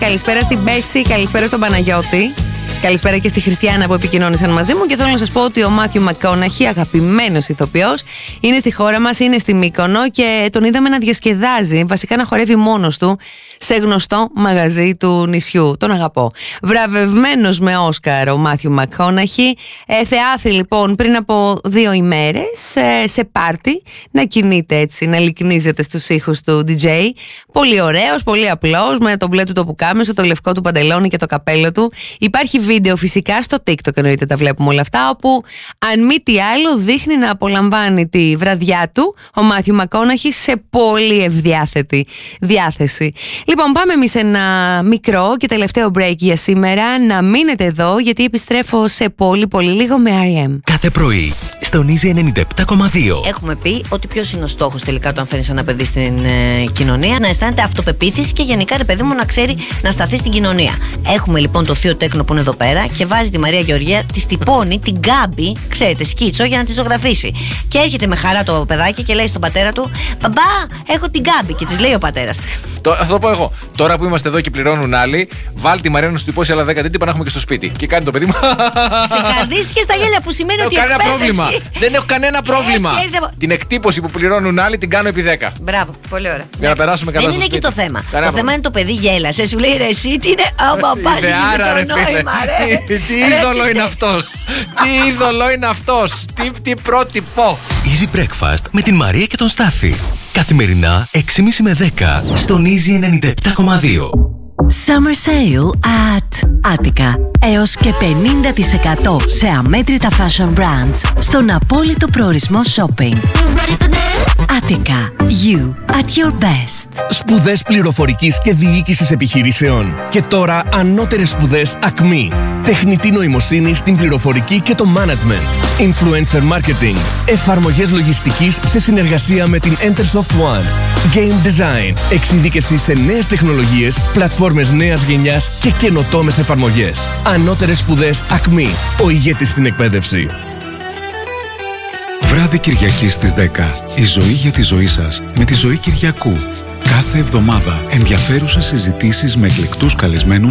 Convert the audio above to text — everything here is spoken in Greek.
Καλησπέρα στην Μπέση, καλησπέρα στον Παναγιώτη. Καλησπέρα και στη Χριστιανά που επικοινώνησαν μαζί μου και θέλω να σας πω ότι ο Μάθιου Μακκόναχι, αγαπημένος ηθοποιός, είναι στη χώρα μας, είναι στη Μύκονο και τον είδαμε να διασκεδάζει, βασικά να χορεύει μόνος του σε γνωστό μαγαζί του νησιού. Τον αγαπώ. Βραβευμένος με Όσκαρ ο Μάθιου Μακκόναχι, θεάθη λοιπόν πριν από 2 ημέρες σε πάρτι να κινείται έτσι, να λυκνίζεται στους ήχους του DJ. Πολύ ωραίος, πολύ απλός, με το μπλε του το πουκάμισο, το λευκό του παντελόνι και το καπέλο του. Υπάρχει βίντεο φυσικά στο TikTok, εννοείται τα βλέπουμε όλα αυτά, όπου αν μη τι άλλο δείχνει να απολαμβάνει τη βραδιά του ο Μάθιου Μακκόναχι σε πολύ ευδιάθετη διάθεση. Λοιπόν, πάμε εμείς ένα μικρό και τελευταίο break για σήμερα. Να μείνετε εδώ γιατί επιστρέφω σε πολύ λίγο με R.E.M. Κάθε πρωί στον Easy 97,2. Έχουμε πει ότι ποιος είναι ο στόχος τελικά όταν φέρνεις ένα παιδί στην κοινωνία? Να αισθάνεται αυτοπεποίθηση και γενικά, ρε παιδί μου, να ξέρει να σταθεί στην κοινωνία. Έχουμε λοιπόν το θείο τέκνο που είναι εδώ πέρα και βάζει τη Μαρία Γεωργία, τη τυπώνει την Γκάμπη, ξέρετε, σκίτσο για να τη ζωγραφίσει. Και έρχεται με χαρά το παιδάκι και λέει στον πατέρα του: «Μπαμπά, έχω την Γκάμπη». Και της λέει ο πατέρας: Θα το πω εγώ. Τώρα που είμαστε εδώ και πληρώνουν άλλοι, βάλει τη Μαρία να σου τυπώσει άλλα 10 τύπα να έχουμε και στο σπίτι. Και κάνει το παιδί μου. Ξεκαρδίστηκε στα γέλια που σημαίνει ότι κανένα πρόβλημα. Δεν έχω κανένα πρόβλημα. Την εκτύπωση που πληρώνουν άλλοι την κάνω επί 10. Μπράβο, πολύ ωραία. Για να περάσουμε καλά. Δεν είναι εκεί το θέμα. Το θέμα είναι το παιδί γέλασε. Σου λέει: «Ρε εσύ τι είναι?» Άμα πας εκεί με το νόημα, ρε. Τι είδωλο είναι αυτός. Τι είδωλο είναι αυτός. Τι πρότυπο. Easy Breakfast με την Μαρία και τον Στάθη. Καθημερινά 6.30 με 10 στον Easy 97,2. Summer Sale at Attica. Έως και 50% σε αμέτρητα fashion brands στον απόλυτο προορισμό shopping. Attica. You at your best. Σπουδές πληροφορικής και διοίκησης επιχειρήσεων. Και τώρα ανώτερες σπουδές ΑΚΜΗ. Τεχνητή νοημοσύνη στην πληροφορική και το management. Influencer marketing. Εφαρμογές λογιστικής σε συνεργασία με την Entersoft One. Game design. Εξειδίκευση σε νέες τεχνολογίες, πλατφόρμες νέας γενιάς και καινοτόμες εφαρμογές. Ανώτερες σπουδές ΑΚΜΗ. Ο ηγέτης στην εκπαίδευση. Βράδυ Κυριακής στις 10. Η ζωή για τη ζωή σας με τη Ζωή Κυριακού. Κάθε εβδομάδα ενδιαφέρουσες συζητήσεις με εκλεκτούς καλεσμένους